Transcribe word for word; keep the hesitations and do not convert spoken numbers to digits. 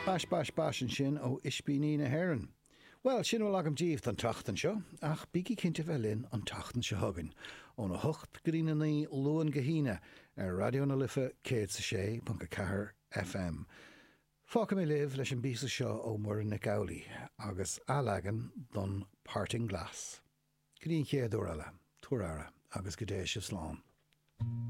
Bash bash bash an sin ó Ispíní na Héireann. Well, sin bhfuil agam díomh an tachtan seo, ach bící cinnte bheith linn an tachtan seo hagan, ó na hocht grínaí luan gahíine ar Radio na Lifa cé sa sé punca cahar F M. Fáca mé libh leis an bísa seo ó Muireann na Gabhlaí, agus alagan don Parting Glass. Grín chéadú eile, tuaire agus go dé se slán.